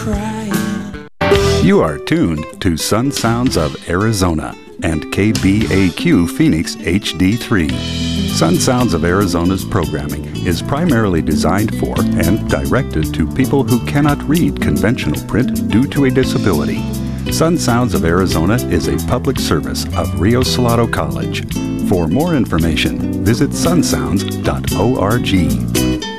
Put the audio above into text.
crying. You are tuned to Sun Sounds of Arizona and KBAQ Phoenix HD3. Sun Sounds of Arizona's programming is primarily designed for and directed to people who cannot read conventional print due to a disability. Sun Sounds of Arizona is a public service of Rio Salado College. For more information, visit sunsounds.org.